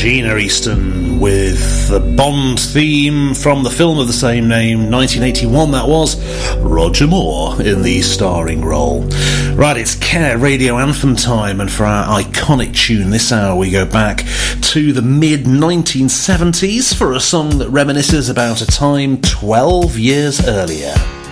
Gina Easton with the Bond theme from the film of the same name, 1981 that was, Roger Moore in the starring role. Right, it's Care Radio Anthem time, and for our iconic tune this hour we go back to the mid-1970s for a song that reminisces about a time 12 years earlier.